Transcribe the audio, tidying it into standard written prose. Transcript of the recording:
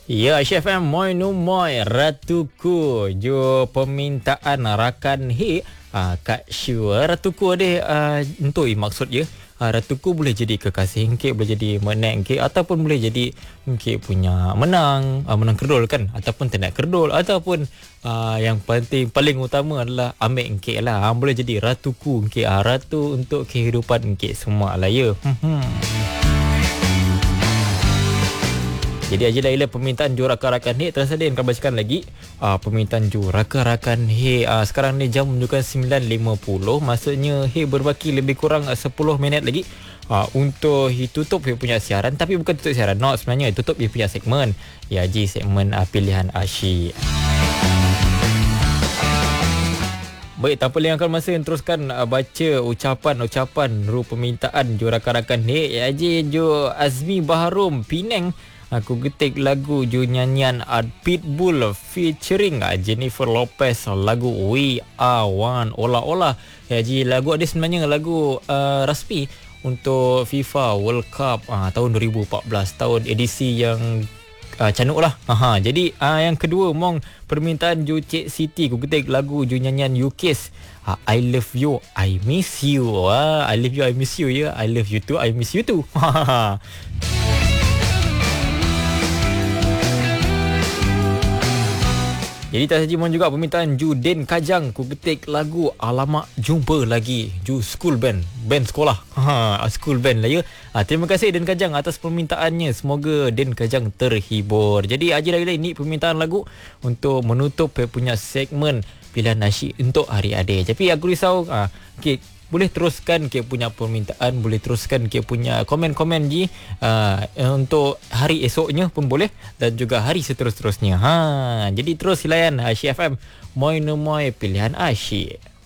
Ya, Chef M, moi no moi, ratuku. Jo permintaan rakan he, Kak Syua. Ratuku ada, entoi maksud je. Ratuku boleh jadi kekasih engkek, boleh jadi menek engkek, ataupun boleh jadi engkek punya menang, menang kerdol kan, ataupun tenat kerdol, ataupun yang paling utama adalah ambil engkek lah. Boleh jadi ratuku engkek, ratu untuk kehidupan engkek semua lah ya. Jadi ajalah permintaan ju rakan-rakan he. Terasa dia akan bacakan lagi permintaan ju rakan-rakan he. Sekarang ni jam menunjukkan 9.50. Maksudnya he berbaki lebih kurang 10 minit lagi untuk tutup dia punya siaran. Tapi bukan tutup siaran, no, sebenarnya tutup dia punya segmen. Ya, segmen pilihan asyik. Baik, tanpa lengahkan masa, teruskan baca ucapan ru permintaan ju rakan-rakan he. Ya, ju Azmi Baharum Penang. Aku ketik lagu ju nyanyian Pitbull featuring Jennifer Lopez, lagu We Are One. Olah-olah. Ya, lagu ada sebenarnya lagu rasmi untuk FIFA World Cup tahun 2014, tahun edisi yang canuk lah. Jadi yang kedua mong permintaan ju Cik Siti, aku ketik lagu ju nyanyian UKIS, I Love You, I Miss You. I Love You, I Miss You ya. I Love You Too, I Miss You Too. Jadi tak saja mohon juga permintaan ju Den Kajang, ku ketik lagu Alamak Jumpa Lagi, ju school band sekolah. School band lah ya. Terima kasih Den Kajang atas permintaannya. Semoga Den Kajang terhibur. Jadi aja ini permintaan lagu untuk menutup punya segmen pilihan nasyid untuk hari adik. Tapi aku risau okay, boleh teruskan ke punya permintaan, boleh teruskan ke punya komen-komen untuk hari esoknya pun boleh, dan juga hari seterus-terusnya. Jadi terus layan Asyik FM, moi no moi pilihan asyik.